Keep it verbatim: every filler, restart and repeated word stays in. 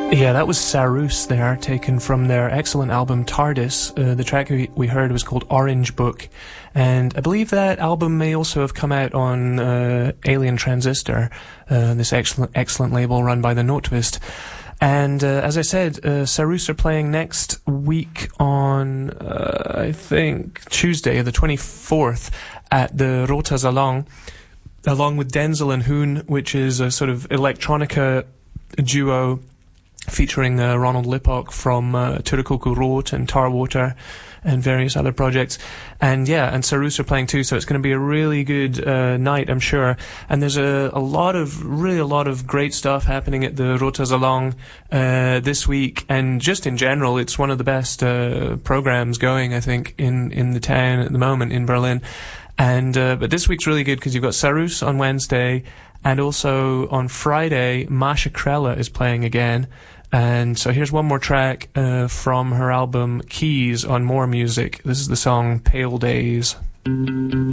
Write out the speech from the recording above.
Yeah, that was Sarus there, taken from their excellent album TARDIS. Uh, the track we, we heard was called Orange Book, and I believe that album may also have come out on uh, Alien Transistor, uh, this excellent excellent label run by the Note Twist. And uh, as I said, uh, Sarus are playing next week on, uh, I think, Tuesday, the twenty-fourth, at the Rota Salon, along with Denzel and Hoon, which is a sort of electronica duo featuring uh, Ronald Lippock from uh, Turukoko Road and Tarwater and various other projects. And yeah, and Sarus are playing too, so it's going to be a really good uh, night, I'm sure. And there's a, a lot of, really a lot of great stuff happening at the Rota Salon uh, this week, and just in general, it's one of the best uh, programs going, I think, in, in the town at the moment in Berlin. And uh, but this week's really good because you've got Sarus on Wednesday, and also on Friday, Masha Krella is playing again. And so here's one more track uh, from her album Keys on More Music. This is the song Pale Days.